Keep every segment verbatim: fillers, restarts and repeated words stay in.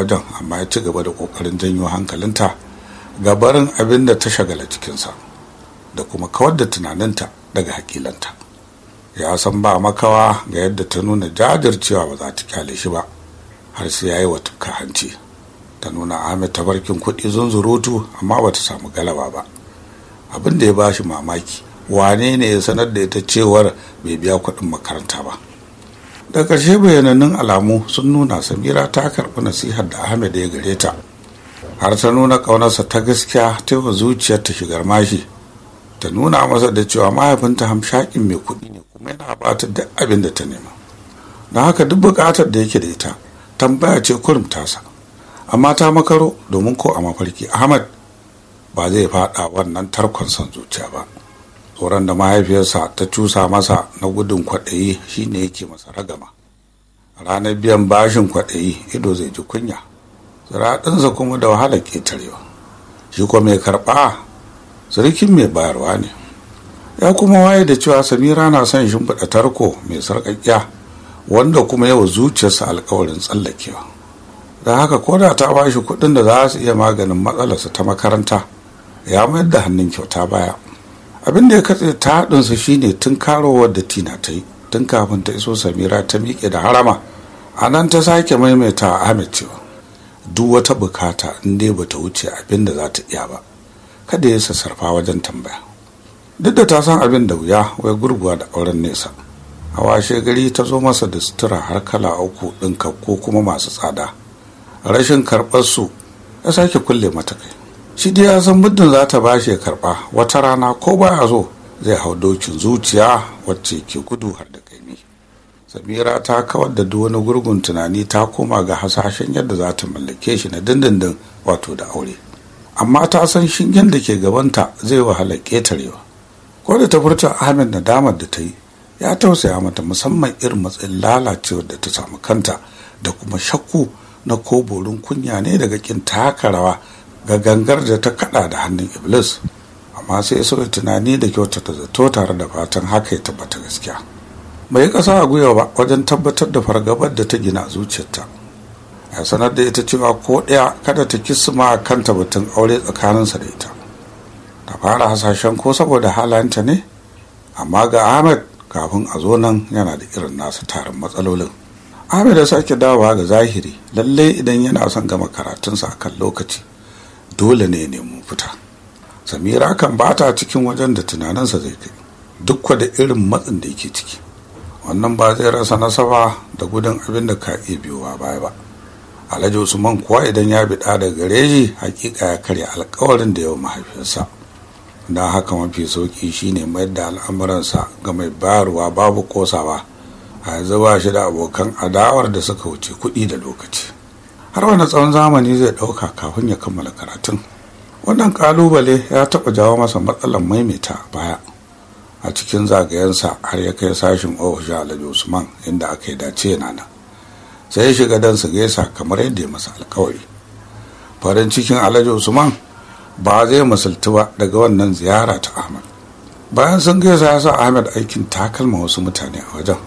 wajen, amma ya ci gaba da ƙoƙarin janyo hankalinta ga barin abin da ta shagala cikinsa da kuma kawar da tunaninta daga hakilanta. Ya san ba makawa ga yadda ta nuna jajircewa ba za ta kyale shi ba har sai ya yi wa tufka hanci. Ta nuna Ahmed tabarkin kuɗi zunzurutu amma ba ta samu galaba ba. Abin da ya ba shi mamaki, wane ne ya sanar da ita cewar bai biya kuɗin makaranta ba. Da ƙarshe bayanannun alamu sun nuna Samira ta karɓi nasihar da Ahmed ya gare ta, har ta nuna ƙaunarsa ta gaskiya ta yi zuciyar ta shigar mashi, ta nuna masa da cewa mahaifinta hamshakin mai kuɗi ne kuma yana ba ta duk abin da ta nema. Don haka duk buƙatar da yake da ita tambaya ce kurum tasa, amma ta makaro domin ko a mafarki Ahmed ba zai faɗa wannan tarkon son zuciya ba. Tsoron da mahaifiyarsa ta cusa masa na gudun kwaɗayi shine yake masa ragama. Ranar biyan bashin kwaɗayi ido zai ji kunya, ziraɗinsa kuma da wahalar ƙetarewa. Shi kuma mai karɓa sirikin mai bayarwa ne. Ya kuma waye da cewa Samira na son shimfiɗa tarko mai sarƙaƙiya wanda kuma yawa zuciyarsa alƙawarin tsallakewa. Da haka ko da ta bashi kuɗin da za su iya maganin matsalarsa ta makaranta, ya mayar da hannun kyauta baya. Abin da ya katse ta haɗinsa shine tun karowar da Tina ta yi tun kafin ta iso Samira ta miƙe da harama. A nan ta sake maimaita Ahmed cewa duk wata bukata in dai bata wuce abin da za ta iya ba, kada ya sassarfa wajen tambaya. Duk da ta san abin da wuya wai gurguwa da auren nesa, a washe gari ta zo masa da sutura har kala uku ɗinka ko kuma masu tsada. Rashin karɓar su ya sake kulle mata kai. Shi dai ya san muddin za ta bashi ya karɓa wata rana ko baya so zai hau dokin zuciya wacce ke gudu har da kaimi. Samira ta kawar da duk wani gurgun tunani, ta koma ga hasashen yadda za ta mallake shi na dindindin, wato da aure. Amma ta san shingen da ke gabanta zai wahala ƙetarewa. Ko da ta furta Ahmed na damar da ta yi, ya tausaya mata, musamman irin matsayin lalacewar da ta samu kanta da kuma shakku na ko borin kunya ne daga kin taka rawa ga gangar da ta kada da hannun Iblis. Amma sai sauya tunani da kyautata zato tare da fatan haka ya tabbata gaskiya. Bai kasa a gwiwa ba wajen tabbatar da fargabar da ta gina zuciyarta. Ya sanar da ita cewa ko ɗaya kada ta kisma kanta batun aure tsakaninsa da ita. Ta fara hasashen ko saboda halayenta ne, amma ga Ahmed kafin a zo nan yana da irin nasa tarin matsalolin. Ahmed ya sake dawowa ga zahiri, lalle idan yana son gama karatunsa a kan lokaci dole ne ya nemi fita. Samira kan bata cikin wajen da tunaninsa zai kai, duk da irin matsin da yake ciki. Wannan ba zai rasa nasaba da gudun abin da ka iya biyowa baya ba. Alhaji Usman kuwa idan ya biɗa daga gare shi, hakika ya karya alkawarin da yawa mahaifiyarsa. Don haka mafi sauki shine mayar da al'amuransa ga mai bayarwa babu kosawa. A yanzu ba shi da abokan adawar da suka wuce kuɗi da lokaci. Har wani tsawon zamani zai ɗauka kafin ya kammala karatun. Wannan ƙalubale ya taɓa jawo masa matsalar maimaita baya. A cikin zagayensa har ya kai sashin ofishin Alhaji Usman inda aka yi dace yana nan. Sai ya shiga don su gaisa kamar yadda ya masa alkawari. Farin cikin Alhaji Usman ba zai misaltu ba daga wannan ziyara ta Ahmad. Bayan sun gaisa ya sa Ahmad aikin takalma wasu mutane a wajen.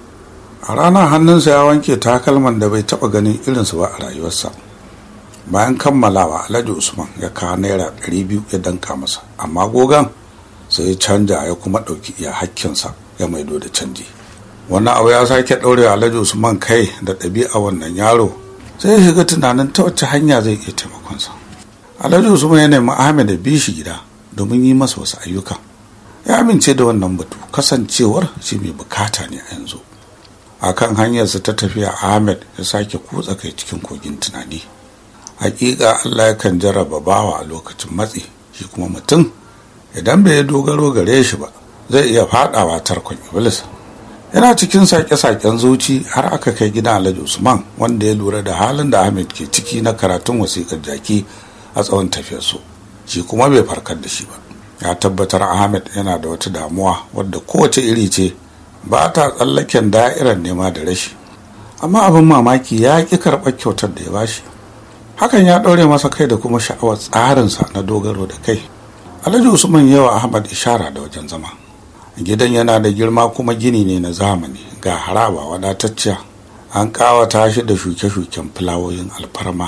A ranar hannunsa ya wanke takalman da bai taɓa ganin irinsu ba a rayuwarsa. Bayan kammalawa Alhaji Usman ya kawo naira ɗari biyu ya danka masa, amma gogan sai ya canja ya kuma ɗauki iya hakkinsa ya maido da canji. Wannan abu ya sake ɗaure Alhaji Usman kai da ɗabi'a wannan yaro, sai ya shiga tunanin ta wacce hanya zai iya taimakonsa. Alhaji Usman ya nemi Ahmed da bi shi gida domin yi masa wasu ayyuka. Ya amince da wannan batu kasancewar shi mai bukata ne a yanzu. A kan hanyarsa ta tafiya, Ahmed ya sake kutsa kai cikin kogin tunani. Hakika Allah yakan jarraba bawa a lokacin matsi, shi kuma mutum idan bai dogaro gare shi ba zai iya fadawa tarkon Iblis. Yana cikin sake-saken zuci har aka kai gidan Alhaji Usman, wanda ya lura da halin da Ahmed ke ciki na karatun wasiƙar jaki a tsawon tafiyarsu. Shi kuma bai farkar da shi ba. Ya tabbatar Ahmed yana da wata damuwa wadda kowace iri ce, ba ta tsallaken da'irar nema da rashi. Amma abin mamaki ya ƙi karɓar kyautar da ya bashi. Hakan ya ɗaure masa kai da kuma sha'awar tsarinsa na dogaro da kai. Alhaji Usman yawa Ahmad ishara da wajen zama. Gidan yana da girma kuma gini ne na zamani, ga haraba wadatacciya. An ƙawata shi da shuke-shuken fulawoyin alfarma